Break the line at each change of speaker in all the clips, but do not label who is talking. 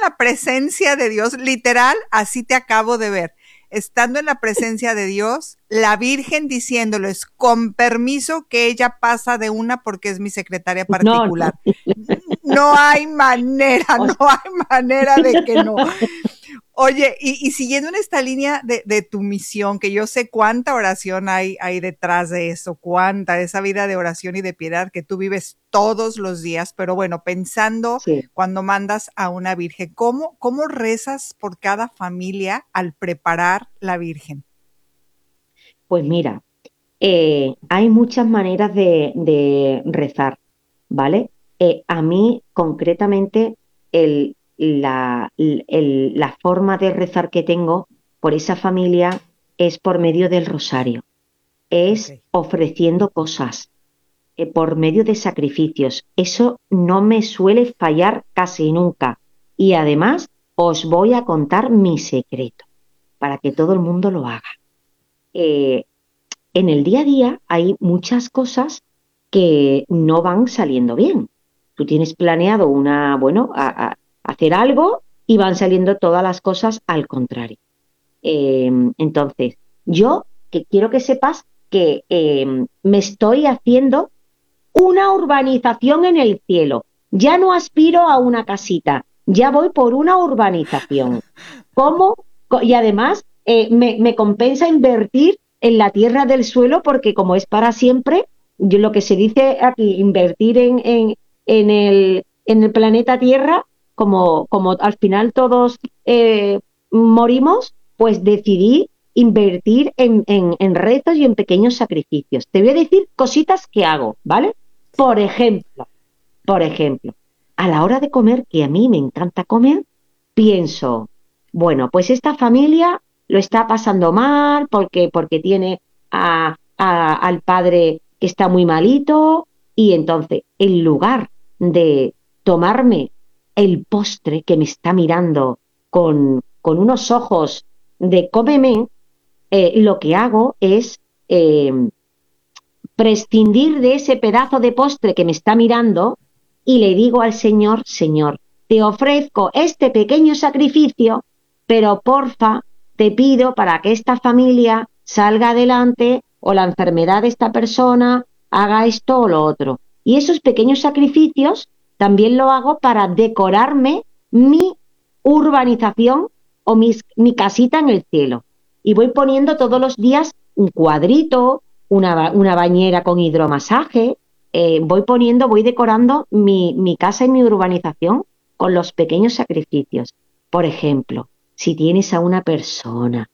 la presencia de Dios, literal, así te acabo de ver, estando en la presencia de Dios, la Virgen diciéndoles, con permiso, que ella pasa de una porque es mi secretaria
No, no.
particular. No hay manera, no hay manera de que no. Oye, y siguiendo en esta línea de tu misión, que yo sé cuánta oración hay detrás de eso, cuánta, esa vida de oración y de piedad que tú vives todos los días, pero bueno, pensando
Sí.
cuando mandas a una virgen, ¿cómo rezas por cada familia al preparar la virgen?
Pues mira, hay muchas maneras de rezar, ¿vale? A mí, concretamente, la forma de rezar que tengo por esa familia es por medio del rosario, es
Okay.
ofreciendo cosas, por medio de sacrificios. Eso no me suele fallar casi nunca. Y además, os voy a contar mi secreto para que todo el mundo lo haga. Eh, en el día a día hay muchas cosas que no van saliendo bien. Tú tienes planeado hacer algo y van saliendo todas las cosas al contrario. Entonces, yo que quiero que sepas que me estoy haciendo una urbanización en el cielo. Ya no aspiro a una casita, ya voy por una urbanización. ¿Cómo? Y además me compensa invertir en la tierra del suelo porque como es para siempre, yo, lo que se dice aquí, invertir en el planeta Tierra, como al final todos morimos, pues decidí invertir en retos y en pequeños sacrificios. Te voy a decir cositas que hago, ¿vale? Por ejemplo, por ejemplo, a la hora de comer, que a mí me encanta comer, pienso, bueno, pues esta familia lo está pasando mal porque tiene al padre que está muy malito y entonces, en lugar de tomarme el postre que me está mirando con unos ojos de cómeme, lo que hago es prescindir de ese pedazo de postre que me está mirando y le digo al Señor, Señor, te ofrezco este pequeño sacrificio, pero porfa, te pido para que esta familia salga adelante o la enfermedad de esta persona haga esto o lo otro. Y esos pequeños sacrificios también lo hago para decorarme mi urbanización o mi casita en el cielo. Y voy poniendo todos los días un cuadrito, una bañera con hidromasaje, voy decorando mi casa y mi urbanización con los pequeños sacrificios. Por ejemplo, si tienes a una persona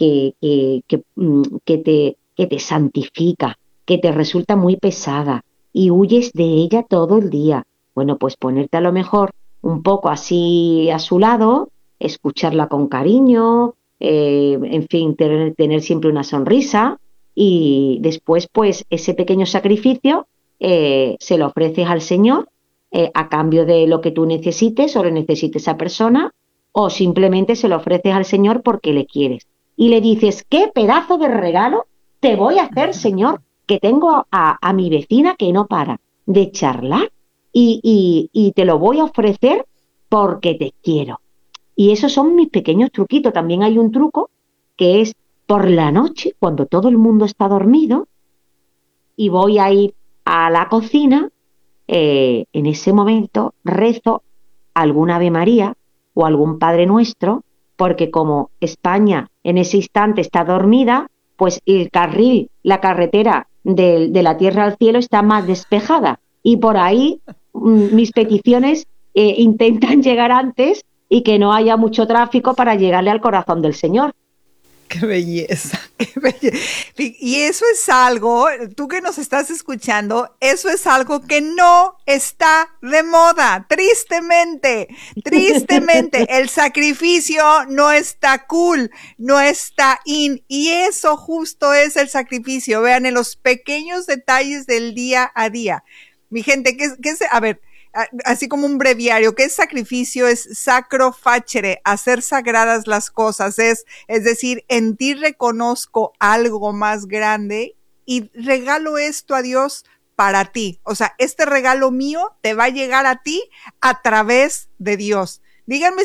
que te santifica, que te resulta muy pesada y huyes de ella todo el día, bueno, pues ponerte a lo mejor un poco así a su lado, escucharla con cariño, en fin, tener siempre una sonrisa y después, pues, ese pequeño sacrificio se lo ofreces al Señor a cambio de lo que tú necesites o lo necesite esa persona, o simplemente se lo ofreces al Señor porque le quieres. Y le dices, ¿qué pedazo de regalo te voy a hacer, Señor? Que tengo a mi vecina que no para de charlar y te lo voy a ofrecer porque te quiero. Y esos son mis pequeños truquitos. También hay un truco que es por la noche, cuando todo el mundo está dormido, y voy a ir a la cocina, en ese momento rezo algún Ave María o algún Padre Nuestro, porque como España en ese instante está dormida, pues el carril, la carretera de la tierra al cielo está más despejada. Y por ahí mis peticiones intentan llegar antes y que no haya mucho tráfico para llegarle al corazón del Señor.
Qué belleza, qué belleza. Y eso es algo, tú que nos estás escuchando, eso es algo que no está de moda, tristemente, tristemente. El sacrificio no está cool, no está in, y eso justo es el sacrificio. Vean, en los pequeños detalles del día a día. Mi gente, ¿qué es? A ver, así como un breviario, ¿qué es sacrificio? Es sacro facere, hacer sagradas las cosas, es decir, en ti reconozco algo más grande y regalo esto a Dios para ti. O sea, este regalo mío te va a llegar a ti a través de Dios. Díganme